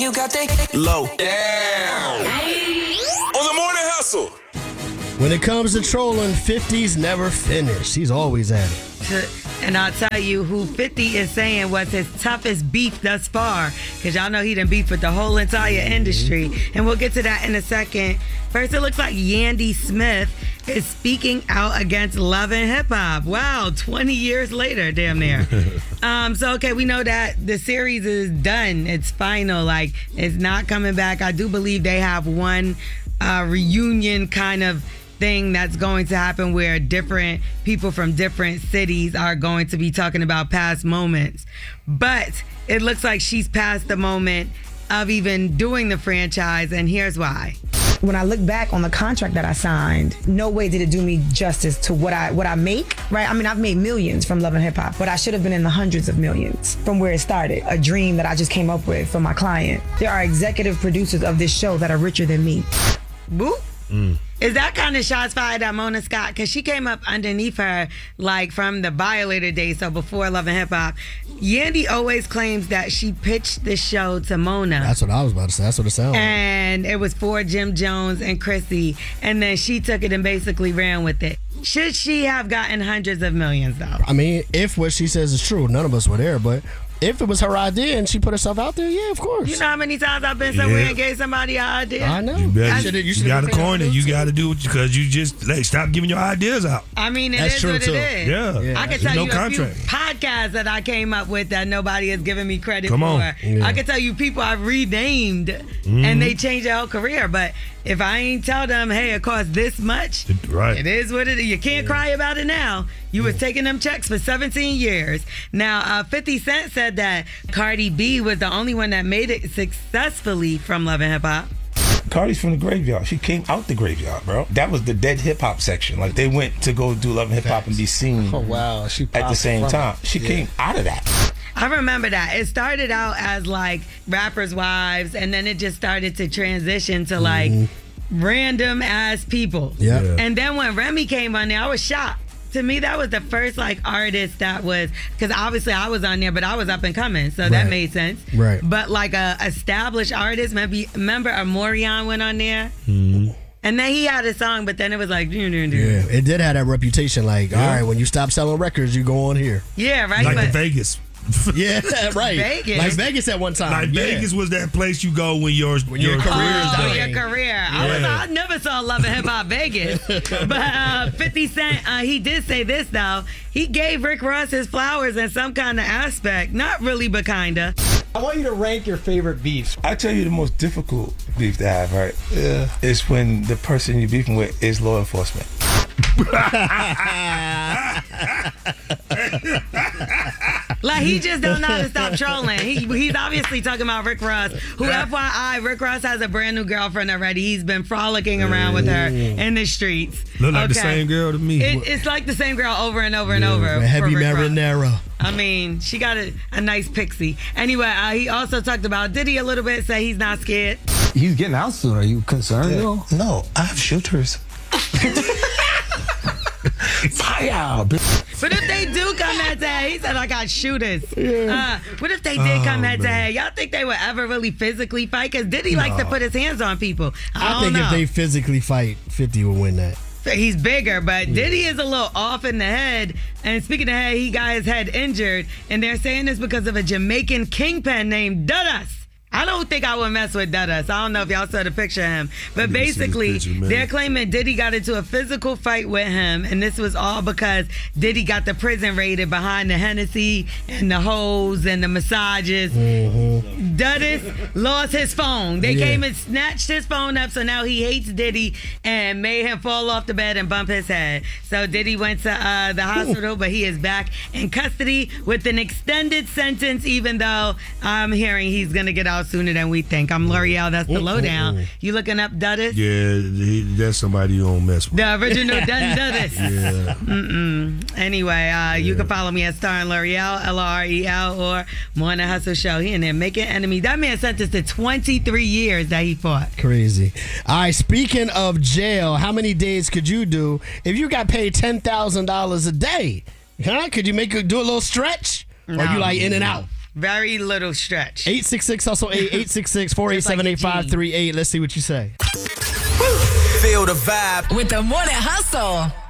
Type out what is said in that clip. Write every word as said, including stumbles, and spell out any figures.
you got that low Down. On the Morning Hustle. When it comes to trolling, fifty's never finished. He's always at it. And I'll tell you who fifty is saying was his toughest beef thus far, because y'all know he done beef with the whole entire industry. And we'll get to that in a second. First, it looks like Yandy Smith is speaking out against Love and Hip Hop. Wow, twenty years later, damn near. um, so, okay, we know that the series is done. It's final. Like, it's not coming back. I do believe they have one uh, reunion kind of thing that's going to happen where different people from different cities are going to be talking about past moments. But it looks like she's past the moment of even doing the franchise, and here's why. When I look back on the contract that I signed, no way did it do me justice to what I what I make, right? I mean, I've made millions from Love and Hip Hop, but I should have been in the hundreds of millions from where it started. A dream that I just came up with for my client. There are executive producers of this show that are richer than me. Boop. Mm. Is that kind of shots fired at Mona Scott? Because she came up underneath her, like from the Violator days, so before Love and Hip Hop. Yandy always claims that she pitched the show to Mona. That's what I was about to say. That's what it sounds like. And it was for Jim Jones and Chrissy. And then she took it and basically ran with it. Should she have gotten hundreds of millions, though? I mean, if what she says is true, none of us were there, but if it was her idea and she put herself out there, yeah, of course. You know how many times I've been somewhere yeah. and gave somebody an idea? I know. You, better, you, you, you got to coin it. You got to do it because you just like, stop giving your ideas out. I mean, it That's is true what too. it is. Yeah. yeah. I can There's tell no you contract. a few podcasts that I came up with that nobody has given me credit Come for. on. Yeah. I can tell you people I've renamed mm-hmm. and they changed their whole career. But if I ain't tell them, hey, it costs this much, right. it is what it is. You can't yeah. cry about it now. You yeah. was taking them checks for seventeen years. Now, uh, fifty Cent said that Cardi B was the only one that made it successfully from Love and Hip Hop. Cardi's from the graveyard. She came out the graveyard, bro. That was the dead hip hop section. Like they went to go do Love and Hip Hop and be seen. Oh wow, she at the same time. She yeah. came out of that. I remember that. It started out as like rappers' wives, and then it just started to transition to like mm-hmm. random ass people. Yeah. yeah. And then when Remy came on there, I was shocked. To me, that was the first like artist that was, because obviously I was on there, but I was up and coming, so right. that made sense. Right. But like a established artist, maybe remember Amorion went on there, mm-hmm. and then he had a song, but then it was like, doo, doo, doo. yeah, it did have that reputation. Like, yeah. all right, when you stop selling records, you go on here. Yeah, right. Like but, the Vegas. yeah, right. Vegas. Like Vegas at one time. Like yeah. Vegas was that place you go when your when your, your career is oh, done. your career. Yeah. I was I never saw Love and Hip Hop Vegas, but uh, fifty Cent uh, he did say this though. He gave Rick Ross his flowers in some kind of aspect, not really, but kinda. I want you to rank your favorite beefs. I tell you the most difficult beef to have, right? Yeah. Is when the person you're beefing with is law enforcement. Like he just don't know how to stop trolling. He, he's obviously talking about Rick Ross, who F Y I, Rick Ross has a brand new girlfriend already. He's been frolicking around with her in the streets. Look like okay. the same girl to me. It, it's like the same girl over and over and yeah, over. Heavy for Rick marinara. Ross. I mean, she got a, a nice pixie. Anyway, uh, he also talked about Diddy a little bit, say he's not scared. He's getting out soon. Are you concerned, yeah. though? No, I have shooters. Fire! But if they do come head to head, he said I got shooters. Yeah. Uh, what if they did oh, come head to head? Y'all think they would ever really physically fight? Because Diddy no. likes to put his hands on people. I, I think know. if they physically fight, fifty will win that. He's bigger, but yeah. Diddy is a little off in the head. And speaking of head, he got his head injured. And they're saying this because of a Jamaican kingpin named Dudas. I don't think I would mess with Dudas. I don't know if y'all saw the picture of him. But basically, picture, they're claiming Diddy got into a physical fight with him. And this was all because Diddy got the prison raided behind the Hennessy and the hoes and the massages. Mm-hmm. Dudas lost his phone. They yeah. came and snatched his phone up. So now he hates Diddy and made him fall off the bed and bump his head. So Diddy went to uh, the hospital, but he is back in custody with an extended sentence, even though I'm hearing he's going to get out sooner than we think. I'm L'Oreal. That's the lowdown. You looking up Dudas? Yeah, he, that's somebody you don't mess with. The original Dun Dudas. Yeah. Mm-mm. Anyway, uh, yeah. you can follow me at Star and L'Oreal, L R E L, or Morning Hustle Show. He in there making enemies. That man sentenced to twenty-three years that he fought. Crazy. All right, speaking of jail, how many days could you do if you got paid ten thousand dollars a day? Huh? Could you make a, do a little stretch? No. Or you like in and out? Very little stretch. eight six six hustle eight eight six six four eight seven eight five three eight. Let's see what you say. Feel the vibe with the Morning Hustle.